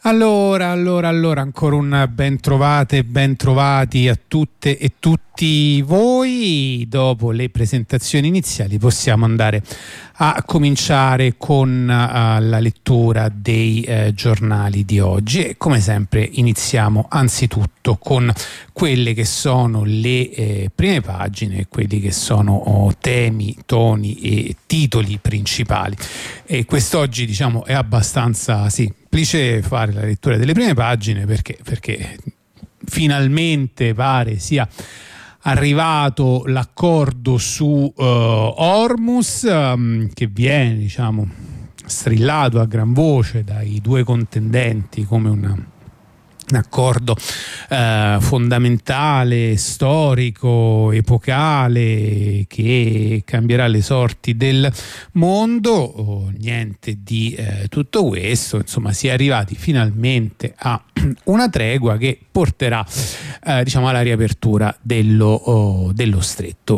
Allora, ancora un ben trovate e ben trovati a tutte e tutti voi. Dopo le presentazioni iniziali possiamo andare a cominciare con la lettura dei giornali di oggi e come sempre iniziamo anzitutto con quelle che sono le prime pagine, quelli che sono temi, toni e titoli principali. E quest'oggi diciamo è abbastanza semplice fare la lettura delle prime pagine perché finalmente pare sia arrivato l'accordo su Hormuz, che viene diciamo strillato a gran voce dai due contendenti come un accordo fondamentale, storico, epocale, che cambierà le sorti del mondo. Niente di tutto questo, insomma si è arrivati finalmente a una tregua che porterà diciamo alla riapertura dello stretto.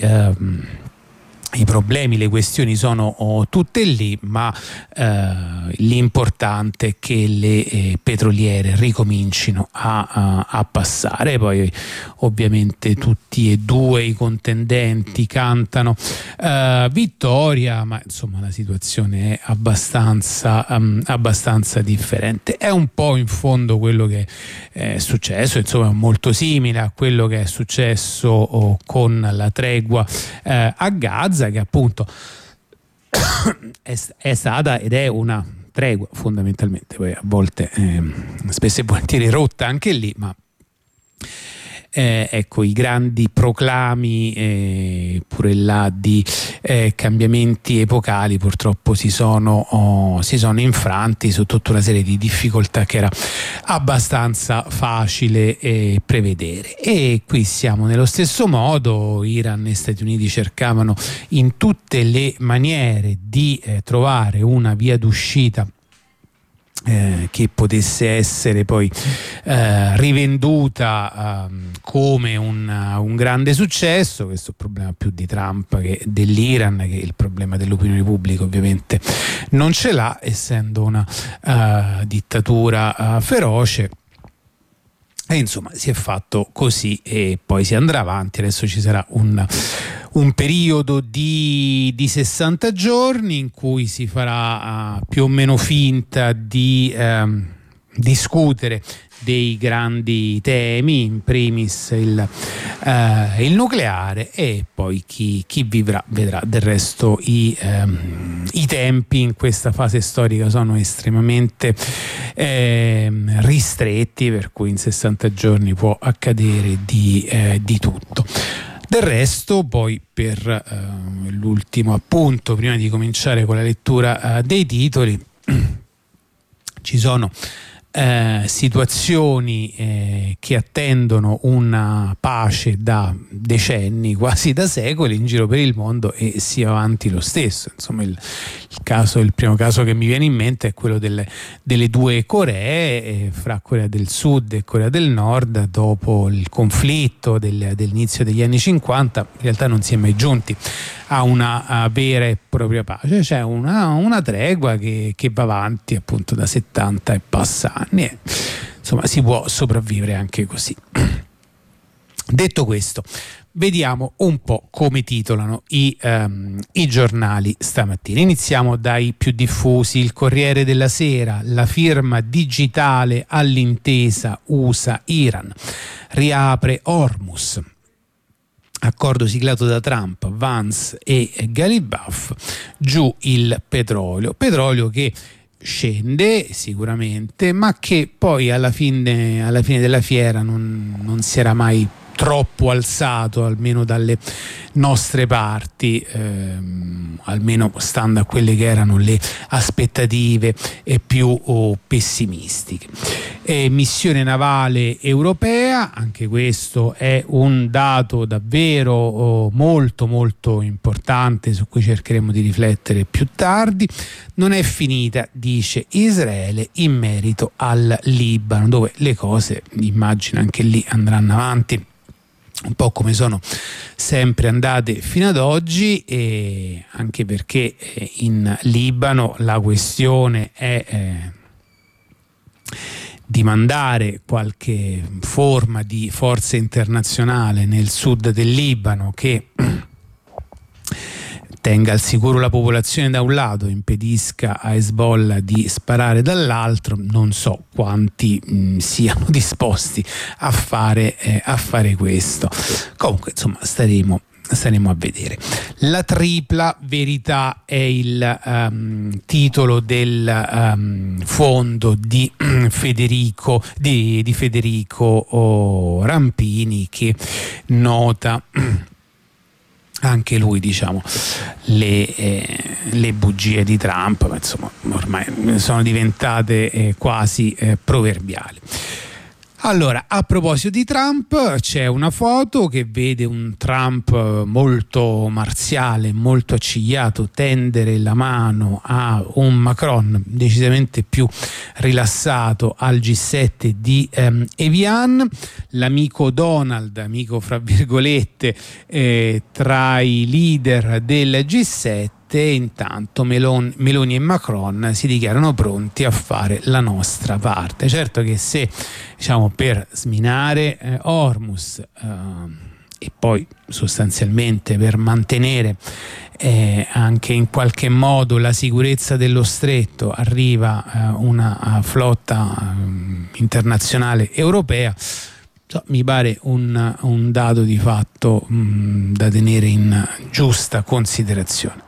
I problemi, le questioni sono tutte lì, ma l'importante è che le petroliere ricomincino a passare. Poi ovviamente tutti e due i contendenti cantano vittoria, ma insomma la situazione è abbastanza differente. È un po' in fondo quello che è successo, insomma molto simile a quello che è successo con la tregua a Gaza, che appunto è stata ed è una tregua fondamentalmente, poi a volte spesso e volentieri rotta anche lì, ma ecco, i grandi proclami pure là di cambiamenti epocali purtroppo si sono infranti su tutta una serie di difficoltà che era abbastanza facile prevedere. E qui siamo nello stesso modo. Iran e Stati Uniti cercavano in tutte le maniere di trovare una via d'uscita che potesse essere poi rivenduta come un grande successo. Questo è il problema più di Trump che dell'Iran, che il problema dell'opinione pubblica ovviamente non ce l'ha, essendo una dittatura feroce. E insomma si è fatto così e poi si andrà avanti. Adesso ci sarà un periodo di 60 giorni in cui si farà più o meno finta di discutere dei grandi temi, in primis il nucleare, e poi chi vivrà vedrà. Del resto i tempi in questa fase storica sono estremamente ristretti, per cui in 60 giorni può accadere di tutto. Del resto poi, per l'ultimo appunto prima di cominciare con la lettura dei titoli, ci sono situazioni che attendono una pace da decenni, quasi da secoli, in giro per il mondo, e si va avanti lo stesso. Insomma il primo caso che mi viene in mente è quello delle due Coree, fra Corea del Sud e Corea del Nord. Dopo il conflitto dell'inizio degli anni 50 in realtà non si è mai giunti a una vera e propria pace. C'è una tregua che va avanti appunto da 70 e passa anni, e insomma si può sopravvivere anche così. Detto questo, vediamo un po' come titolano i giornali stamattina. Iniziamo dai più diffusi. Il Corriere della Sera: la firma digitale all'intesa USA-Iran, riapre Hormuz. Accordo siglato da Trump, Vance e Galibaf, giù il petrolio che scende sicuramente, ma che poi alla fine della fiera non si era mai troppo alzato, almeno dalle nostre parti, almeno stando a quelle che erano le aspettative più pessimistiche. Missione navale europea, anche questo è un dato davvero molto molto importante, su cui cercheremo di riflettere più tardi. Non è finita, dice Israele, in merito al Libano, dove le cose, immagino anche lì, andranno avanti un po' come sono sempre andate fino ad oggi, e anche perché in Libano la questione è di mandare qualche forma di forza internazionale nel sud del Libano che tenga al sicuro la popolazione da un lato, impedisca a Hezbollah di sparare dall'altro. Non so quanti siano disposti a fare questo. Comunque, insomma, staremo a vedere. La tripla verità è il titolo del fondo di Federico Rampini, che nota anche lui, diciamo, le bugie di Trump, ma insomma ormai sono diventate quasi proverbiali. Allora, a proposito di Trump, c'è una foto che vede un Trump molto marziale, molto accigliato, tendere la mano a un Macron decisamente più rilassato al G7 di Evian. L'amico Donald, amico fra virgolette, tra i leader del G7. Intanto Meloni e Macron si dichiarano pronti a fare la nostra parte. Certo che se, diciamo, per sminare Hormuz e poi sostanzialmente per mantenere anche in qualche modo la sicurezza dello stretto arriva una flotta internazionale europea, mi pare un dato di fatto da tenere in giusta considerazione.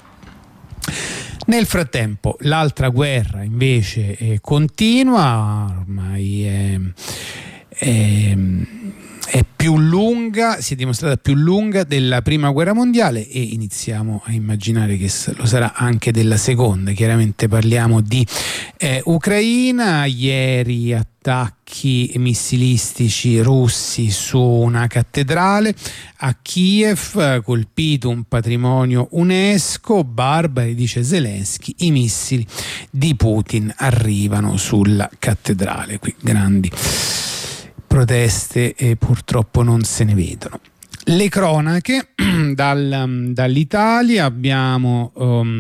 Nel frattempo l'altra guerra invece continua, ormai è più lunga, si è dimostrata più lunga della prima guerra mondiale e iniziamo a immaginare che lo sarà anche della seconda. Chiaramente parliamo di Ucraina. Ieri attacchi missilistici russi su una cattedrale a Kiev, colpito un patrimonio UNESCO. Barbari, dice Zelensky, i missili di Putin arrivano sulla cattedrale. Qui grandi proteste e purtroppo non se ne vedono. Le cronache dall'Italia, abbiamo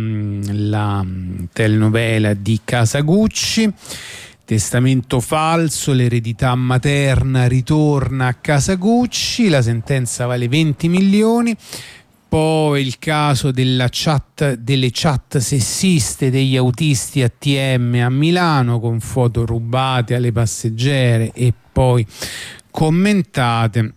la telenovela di Casagucci, testamento falso, l'eredità materna ritorna a Casagucci, la sentenza vale 20 milioni. Poi il caso delle chat sessiste degli autisti ATM a Milano, con foto rubate alle passeggere e poi commentate.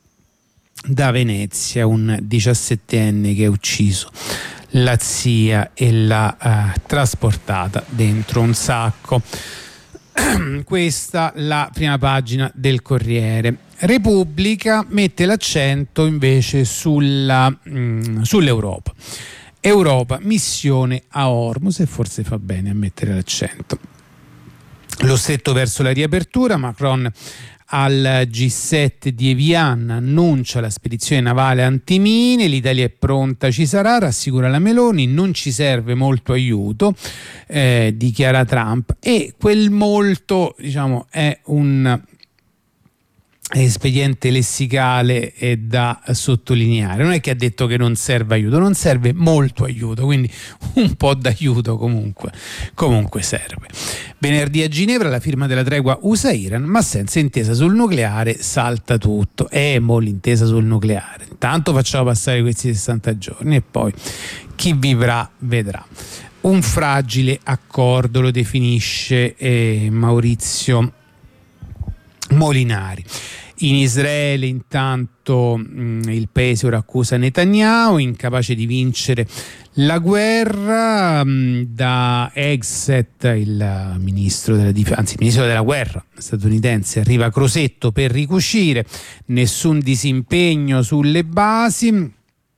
Da Venezia, un 17enne che ha ucciso la zia e l'ha trasportata dentro un sacco. Questa la prima pagina del Corriere. Repubblica mette l'accento invece sull'Europa. Europa, missione a Hormuz, e forse fa bene a mettere l'accento. Lo stretto verso la riapertura, Macron al G7 di Evian annuncia la spedizione navale antimine, l'Italia è pronta, ci sarà, rassicura la Meloni, non ci serve molto aiuto, dichiara Trump, e quel molto, diciamo, è un espediente lessicale da sottolineare. Non è che ha detto che non serve aiuto, non serve molto aiuto, quindi un po' d'aiuto comunque serve. Venerdì a Ginevra la firma della tregua USA-Iran, ma senza intesa sul nucleare salta tutto. Mo l'intesa sul nucleare, intanto facciamo passare questi 60 giorni e poi chi vivrà vedrà. Un fragile accordo, lo definisce Maurizio Molinari. In Israele intanto il paese ora accusa Netanyahu, incapace di vincere la guerra. Da Exet, il ministro della difesa, anzi il ministro della guerra statunitense, arriva Crosetto per ricucire, nessun disimpegno sulle basi.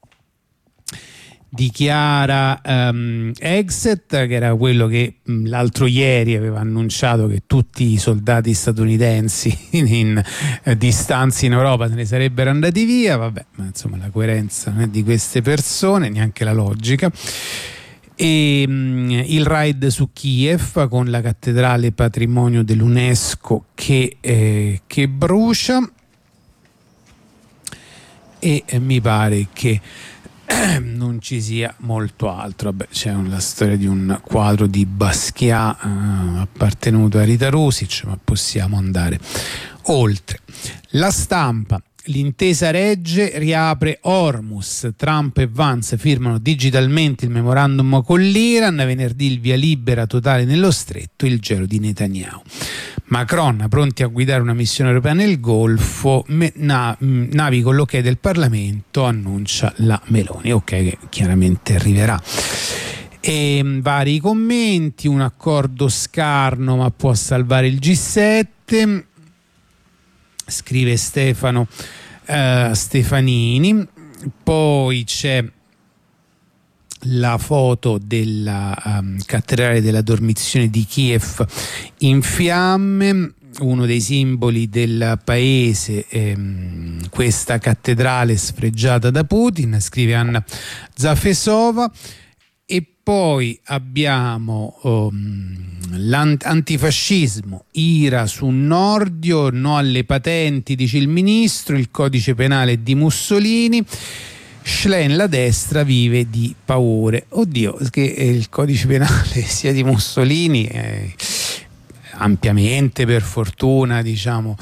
Dichiara Exet, che era quello che l'altro ieri aveva annunciato che tutti i soldati statunitensi in distanza in Europa se ne sarebbero andati via. Vabbè, ma insomma la coerenza di queste persone, neanche la logica. E il raid su Kiev con la cattedrale patrimonio dell'UNESCO che brucia, e mi pare che non ci sia molto altro. Vabbè, c'è la storia di un quadro di Basquiat appartenuto a Rita Rusic, ma possiamo andare oltre. La Stampa: l'intesa regge, riapre Hormuz, Trump e Vance firmano digitalmente il memorandum con l'Iran, venerdì il via libera totale nello stretto, il gelo di Netanyahu. Macron pronti a guidare una missione europea nel Golfo, navi con l'ok del Parlamento, annuncia la Meloni, ok, che chiaramente arriverà. E vari commenti: un accordo scarno ma può salvare il G7, scrive Stefano Stefanini. Poi c'è la foto della cattedrale della Dormizione di Kiev in fiamme, uno dei simboli del paese, questa cattedrale sfregiata da Putin, scrive Anna Zafesova. E poi abbiamo l'antifascismo, ira su Nordio, no alle patenti, dice il ministro, il codice penale di Mussolini, Schlein, la destra vive di paure. Oddio, che il codice penale sia di Mussolini ampiamente, per fortuna, diciamo,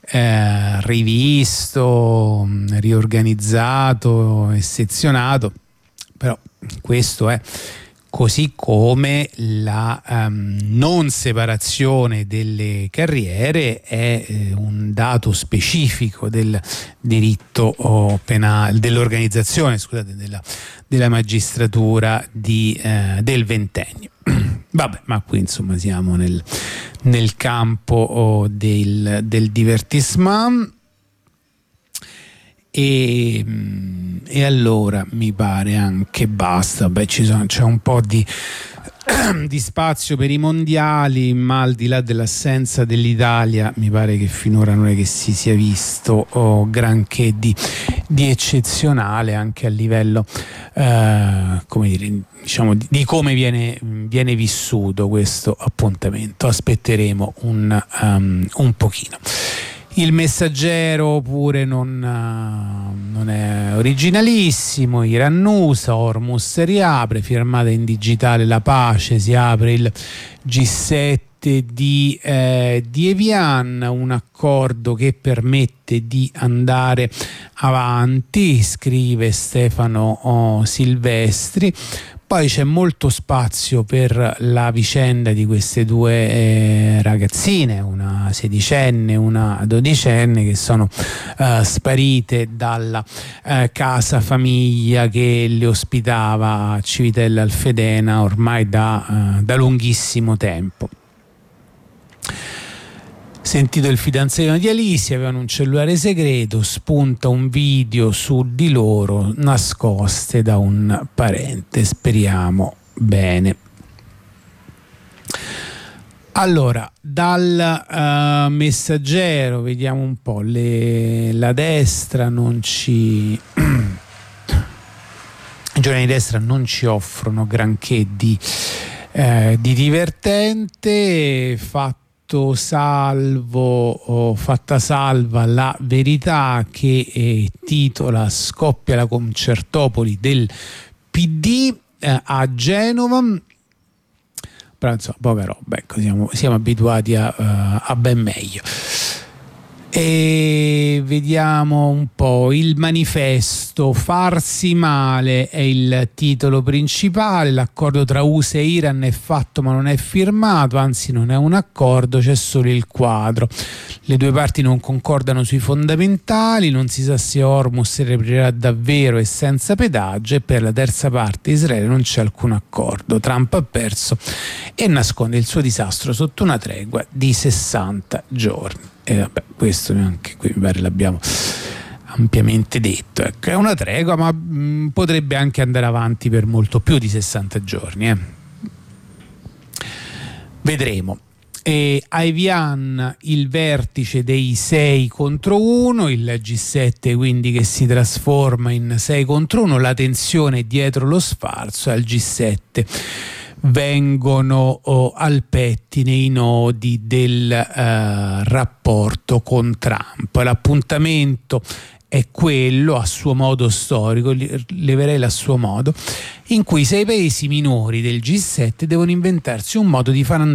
rivisto, riorganizzato e sezionato, però questo è, così come la non separazione delle carriere è un dato specifico del diritto penale, dell'organizzazione, scusate, della magistratura del ventennio. Vabbè, ma qui insomma siamo nel campo del divertissement. E allora mi pare anche basta. Beh, c'è un po' di spazio per i mondiali, ma al di là dell'assenza dell'Italia mi pare che finora non è che si sia visto granché di eccezionale, anche a livello come dire, diciamo, di come viene vissuto questo appuntamento. Aspetteremo un pochino. Il Messaggero pure non è originalissimo. Iran-USA, Hormuz riapre, firmata in digitale la pace, si apre il G7 di Evian, un accordo che permette di andare avanti, scrive Stefano Silvestri. Poi c'è molto spazio per la vicenda di queste due ragazzine, una sedicenne e una dodicenne, che sono sparite dalla casa famiglia che le ospitava a Civitella Alfedena ormai da lunghissimo tempo. Sentito il fidanzato di Alicia, avevano un cellulare segreto, spunta un video su di loro nascoste da un parente. Speriamo bene. Allora, dal Messaggero vediamo un po', la destra non ci... I giornali di destra non ci offrono granché di divertente. Fatta salva la Verità, che titola "Scoppia la Concertopoli del PD a Genova", però insomma poca roba, ecco, siamo abituati a ben meglio. E vediamo un po', Il Manifesto, "Farsi male" è il titolo principale. L'accordo tra USA e Iran è fatto ma non è firmato, anzi non è un accordo, c'è solo il quadro. Le due parti non concordano sui fondamentali, non si sa se Hormuz riaprirà davvero e senza pedaggio, e per la terza parte, Israele, non c'è alcun accordo. Trump ha perso e nasconde il suo disastro sotto una tregua di 60 giorni. E vabbè, questo anche qui mi pare l'abbiamo ampiamente detto, ecco, è una tregua, ma potrebbe anche andare avanti per molto più di 60 giorni, vedremo. E a Evian il vertice dei 6 contro 1, il G7 quindi che si trasforma in 6 contro 1, la tensione dietro lo sfarzo. Al G7 vengono al pettine i nodi del rapporto con Trump. L'appuntamento è quello a suo modo storico, leverei a suo modo, in cui 6 paesi minori del G7 devono inventarsi un modo di far andare